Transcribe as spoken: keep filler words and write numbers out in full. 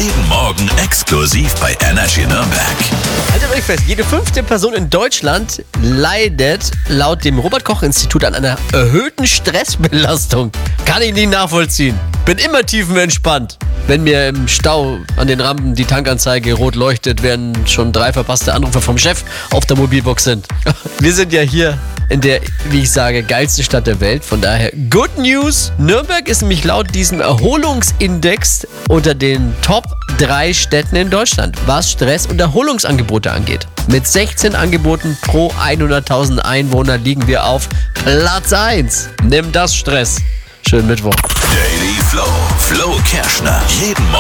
Jeden Morgen exklusiv bei Energy Nürnberg. Haltet euch fest, jede fünfte Person in Deutschland leidet laut dem Robert-Koch-Institut an einer erhöhten Stressbelastung. Kann ich nicht nachvollziehen. Bin immer tiefenentspannt. Wenn mir im Stau an den Rampen die Tankanzeige rot leuchtet, während schon drei verpasste Anrufe vom Chef auf der Mobilbox sind. Wir sind ja hier in der, wie ich sage, geilsten Stadt der Welt. Von daher Good News. Nürnberg ist nämlich laut diesem Erholungsindex unter den Top drei Städten in Deutschland, was Stress- und Erholungsangebote angeht. Mit sechzehn Angeboten pro hunderttausend Einwohner liegen wir auf Platz eins. Nimm das, Stress. Schönen Mittwoch. Daily Flow. Flo Kerschner. Jeden Morgen